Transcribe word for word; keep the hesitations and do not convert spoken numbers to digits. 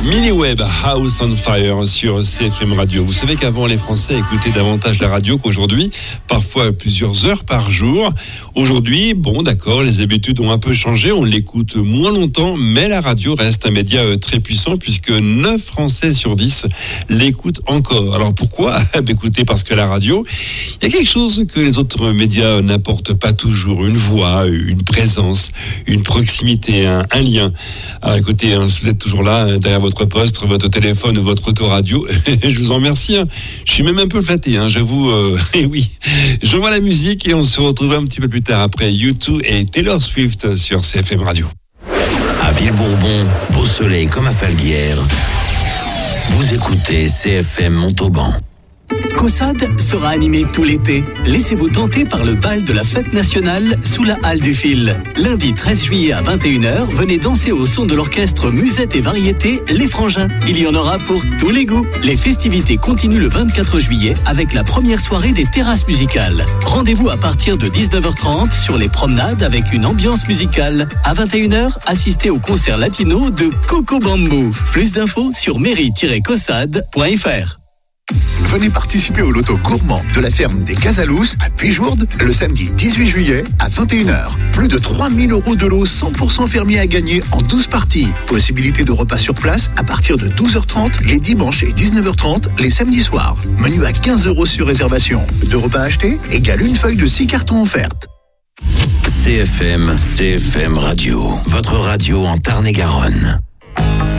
Mini-Web, House on Fire sur C F M Radio. Vous savez qu'avant, les Français écoutaient davantage la radio qu'aujourd'hui, parfois plusieurs heures par jour. Aujourd'hui, bon, d'accord, les habitudes ont un peu changé, on l'écoute moins longtemps, mais la radio reste un média très puissant puisque neuf Français sur dix l'écoutent encore. Alors pourquoi ? Écoutez, parce que la radio, il y a quelque chose que les autres médias n'apportent pas toujours, une voix, une présence, une proximité, un, un lien. Alors écoutez, hein, si vous êtes toujours là, derrière votre poste, votre téléphone ou votre autoradio, je vous en remercie. Hein. Je suis même un peu flatté, hein, j'avoue. Euh, et oui, j'envoie la musique et on se retrouve un petit peu plus tard après U deux et Taylor Swift sur C F M Radio. À Villebourbon, beau soleil comme à Falguière, vous écoutez C F M Montauban. COSAD sera animé tout l'été. Laissez-vous tenter par le bal de la fête nationale sous la halle du Fil. Lundi treize juillet à vingt et une heures, venez danser au son de l'orchestre Musette et Variété Les Frangins. Il y en aura pour tous les goûts. Les festivités continuent le vingt-quatre juillet avec la première soirée des terrasses musicales. Rendez-vous à partir de dix-neuf heures trente sur les promenades avec une ambiance musicale. À vingt et une heures, assistez au concert latino de Coco Bamboo. Plus d'infos sur mairie tiret cossad point f r. Venez participer au loto gourmand de la ferme des Casalous à Puijourde le samedi dix-huit juillet à vingt et une heures. Plus de trois mille euros de lot cent pour cent fermier à gagner en douze parties. Possibilité de repas sur place à partir de douze heures trente les dimanches et dix-neuf heures trente les samedis soirs. Menu à quinze euros sur réservation. Deux repas achetés égale une feuille de six cartons offertes. C F M, C F M Radio, votre radio en Tarn-et-Garonne.